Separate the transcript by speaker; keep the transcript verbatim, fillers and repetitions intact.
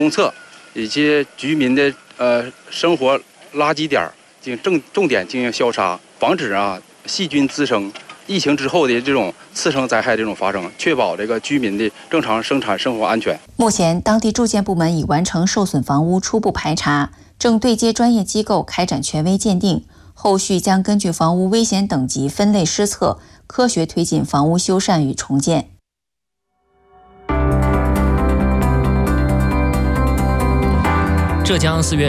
Speaker 1: 公厕以及居民的呃生活垃圾点进行重重点进行消杀，防止啊细菌滋生。疫情之后的这种次生灾害这种发生，确保这个居民的正常生产生活安全。
Speaker 2: 目前，当地住建部门已完成受损房屋初步排查，正对接专业机构开展权威鉴定，后续将根据房屋危险等级分类施测，科学推进房屋修缮与重建。
Speaker 3: 浙江四月